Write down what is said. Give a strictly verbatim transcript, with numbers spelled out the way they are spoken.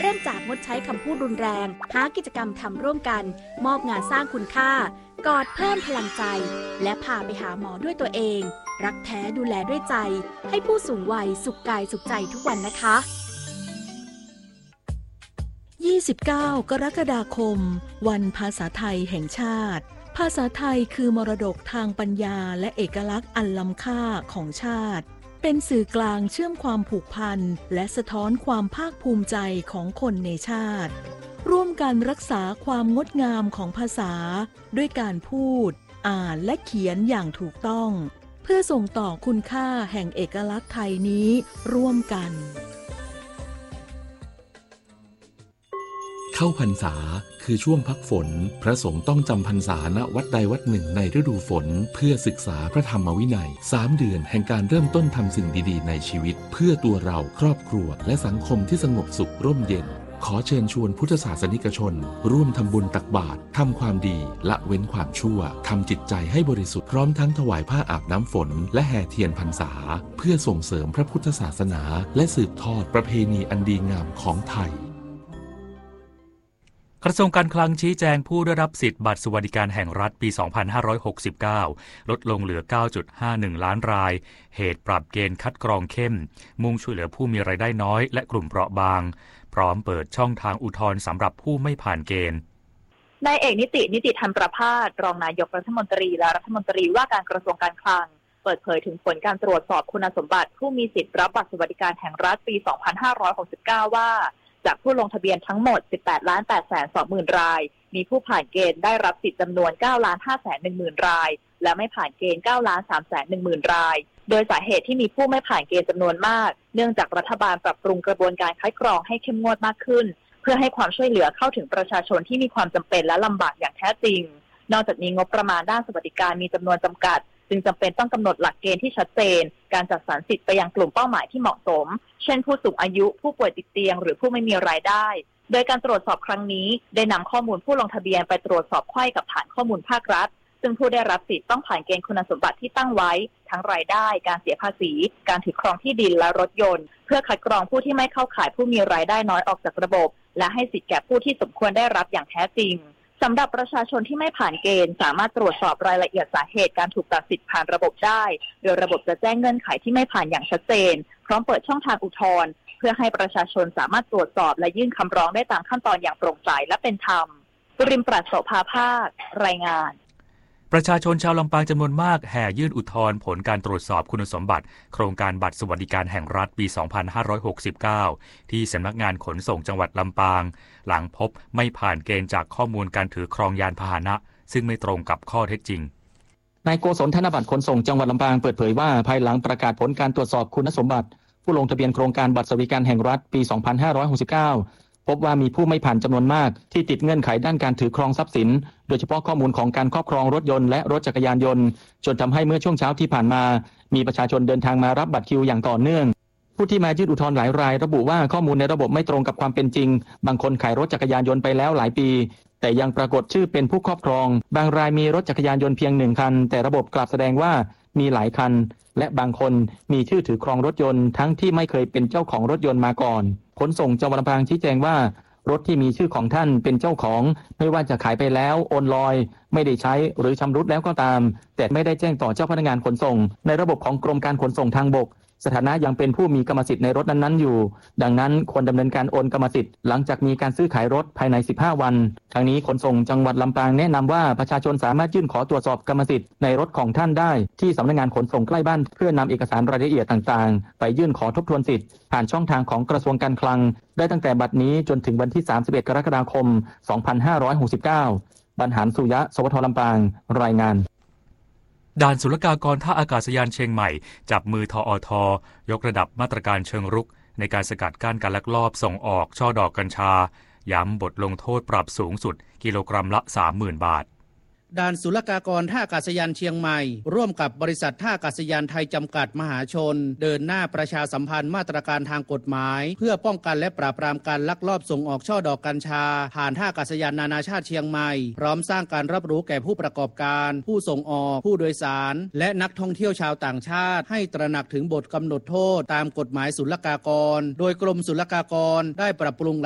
ริ่มจากงดใช้คำพูดรุนแรงหากิจกรรมทำร่วมกันมอบงานสร้างคุณค่ากอดเพิ่มพลังใจและพาไปหาหมอด้วยตัวเองรักแท้ดูแลด้วยใจให้ผู้สูงวัยสุขกายสุขใจทุกวันนะคะยี่สิบเก้ากรกฎาคมวันภาษาไทยแห่งชาติภาษาไทยคือมรดกทางปัญญาและเอกลักษณ์อันล้ำค่าของชาติเป็นสื่อกลางเชื่อมความผูกพันและสะท้อนความภาคภูมิใจของคนในชาติร่วมกันรักษาความงดงามของภาษาด้วยการพูดอ่านและเขียนอย่างถูกต้องเพื่อส่งต่อคุณค่าแห่งเอกลักษณ์ไทยนี้ร่วมกันเข้าพรรษาคือช่วงพักฝนพระสงฆ์ต้องจำพรรษาณวัดใดวัดหนึ่งในฤดูฝนเพื่อศึกษาพระธรรมวินัยสามเดือนแห่งการเริ่มต้นทำสิ่งดีๆในชีวิตเพื่อตัวเราครอบครัวและสังคมที่สงบสุขร่มเย็นขอเชิญชวนพุทธศาสนิกชนร่วมทำบุญตักบาตรทำความดีละเว้นความชั่วทำจิตใจให้บริสุทธิ์พร้อมทั้งถวายผ้าอาบน้ำฝนและแห่เทียนพรรษาเพื่อส่งเสริมพระพุทธศาสนาและสืบทอดประเพณีอันดีงามของไทยกระทรวงการคลังชี้แจงผู้ได้รับสิทธิ์บัตรสวัสดิการแห่งรัฐปี สองพันห้าร้อยหกสิบเก้า ลดลงเหลือ เก้าจุดห้าหนึ่ง ล้านรายเหตุปรับเกณฑ์คัดกรองเข้มมุ่งช่วยเหลือผู้มีรายได้น้อยและกลุ่มเปราะบางพร้อมเปิดช่องทางอุทธรณ์สำหรับผู้ไม่ผ่านเกณฑ์นายเอกนิตินิติธรรมประภาสรองนายกรัฐมนตรีและรัฐมนตรีว่าการกระทรวงการคลังเปิดเผยถึงผลการตรวจสอบคุณสมบัติผู้มีสิทธิ์รับบัตรสวัสดิการแห่งรัฐปี สองพันห้าร้อยหกสิบเก้า ว่าจากผู้ลงทะเบียนทั้งหมด สิบแปดล้านแปดแสนสองหมื่น รายมีผู้ผ่านเกณฑ์ได้รับสิทธิ์จำนวน เก้าล้านห้าแสนหนึ่งหมื่น รายและไม่ผ่านเกณฑ์ เก้าล้านสามแสนหนึ่งหมื่น รายโดยสาเหตุที่มีผู้ไม่ผ่านเกณฑ์จำนวนมากเนื่องจากรัฐบาลปรับปรุงกระบวนการคัดกรองให้เข้มงวดมากขึ้นเพื่อให้ความช่วยเหลือเข้าถึงประชาชนที่มีความจำเป็นและลำบากอย่างแท้จริงนอกจากนี้งบประมาณด้านสวัสดิการมีจำนวนจำกัดจึงจำเป็นต้องกำหนดหลักเกณฑ์ที่ชัดเจนการจัดสรรสิทธิ์ไปยังกลุ่มเป้าหมายที่เหมาะสมเช่นผู้สูงอายุผู้ป่วยติดเตียงหรือผู้ไม่มีรายได้โดยการตรวจสอบครั้งนี้ได้นำข้อมูลผู้ลงทะเบียนไปตรวจสอบไขว้กับฐานข้อมูลภาครัฐซึ่งผู้ได้รับสิทธิ์ต้องผ่านเกณฑ์คุณสมบัติที่ตั้งไว้ทั้งรายได้การเสียภาษีการถือครองที่ดินและรถยนต์เพื่อคัดกรองผู้ที่ไม่เข้าข่ายผู้มีรายได้น้อยออกจากระบบและให้สิทธิ์แก่ผู้ที่สมควรได้รับอย่างแท้จริงสำหรับประชาชนที่ไม่ผ่านเกณฑ์สามารถตรวจสอบรายละเอียดสาเหตุการถูกตัดสิทธิ์ผ่านระบบได้โดยระบบจะแจ้งเงื่อนไขที่ไม่ผ่านอย่างชัดเจนพร้อมเปิดช่องทางอุทธรณ์เพื่อให้ประชาชนสามารถตรวจสอบและยื่นคำร้องได้ตามขั้นตอนอย่างโปร่งใสและเป็นธรรมปริมปราศโสภาภาครายงานประชาชนชาวลำปางจำนวนมากแห่ยื่นอุทธรณ์ผลการตรวจสอบคุณสมบัติโครงการบัตรสวัสดิการแห่งรัฐปี สองพันห้าร้อยหกสิบเก้า ที่สำนักงานขนส่งจังหวัดลำปางหลังพบไม่ผ่านเกณฑ์จากข้อมูลการถือครองยานพาหนะซึ่งไม่ตรงกับข้อเท็จจริงนายโกศลธนบัตรขนส่งจังหวัดลำปางเปิดเผยว่าภายหลังประกาศผลการตรวจสอบคุณสมบัติผู้ลงทะเบียนโครงการบัตรสวัสดิการแห่งรัฐปี สองพันห้าร้อยหกสิบเก้า พบว่ามีผู้ไม่ผ่านจำนวนมากที่ติดเงื่อนไขด้านการถือครองทรัพย์สินโดยเฉพาะข้อมูลของการครอบครองรถยนต์และรถจักรยานยนต์จนทำให้เมื่อช่วงเช้าที่ผ่านมามีประชาชนเดินทางมารับบัตรคิวอย่างต่อเนื่องผู้ที่มายื่นอุทธรณ์หลายรายระบุว่าข้อมูลในระบบไม่ตรงกับความเป็นจริงบางคนขายรถจักรยานยนต์ไปแล้วหลายปีแต่ยังปรากฏชื่อเป็นผู้ครอบครองบางรายมีรถจักรยานยนต์เพียงหนึ่งคันแต่ระบบกลับแสดงว่ามีหลายคันและบางคนมีชื่อถือครองรถยนต์ทั้งที่ไม่เคยเป็นเจ้าของรถยนต์มาก่อนขนส่งจังหวัดลำปางชี้แจงว่ารถที่มีชื่อของท่านเป็นเจ้าของไม่ว่าจะขายไปแล้วโอนลอยไม่ได้ใช้หรือชำรุดแล้วก็ตามแต่ไม่ได้แจ้งต่อเจ้าพนักงานขนส่งในระบบของกรมการขนส่งทางบกสถานะยังเป็นผู้มีกรรมสิทธิ์ในรถนั้นๆอยู่ดังนั้นควรดำเนินการโอนกรรมสิทธิ์หลังจากมีการซื้อขายรถภายในสิบห้าวันทางนี้ขนส่งจังหวัดลำปางแนะนำว่าประชาชนสามารถยื่นขอตรวจสอบกรรมสิทธิ์ในรถของท่านได้ที่สำนักงานขนส่งใกล้บ้านเพื่อนำเอกสารรายละเอียดต่างๆไปยื่นขอทบทวนสิทธิ์ผ่านช่องทางของกระทรวงการคลังได้ตั้งแต่บัดนี้จนถึงวันที่สามสิบเอ็ดกรกฎาคมสองพันห้าร้อยหกสิบเก้าบรรหารสุยะสวทลำปางรายงานด่านศุลกากรท่าอากาศยานเชียงใหม่จับมือทอทยกระดับมาตรการเชิงรุกในการสกัดกั้นการลักลอบส่งออกช่อดอกกัญชาย้ำบทลงโทษปรับสูงสุดกิโลกรัมละ สามหมื่น บาทด่านศุลกากรท่าอากาศยานเชียงใหม่ร่วมกับบริษัทท่าอากาศยานไทยจำกัดมหาชนเดินหน้าประชาสัมพันธ์มาตรการทางกฎหมายเพื่อป้องกันและปราบปรามการลักลอบส่งออกช่อดอกกัญชาผ่านท่าอากาศยานนานาชาติเชียงใหม่พร้อมสร้างการรับรู้แก่ผู้ประกอบการผู้ส่งออกผู้โดยสารและนักท่องเที่ยวชาวต่างชาติให้ตระหนักถึงบทกำหนดโทษตามกฎหมายศุลกากรโดยกรมศุลกากรได้ปรับปรุง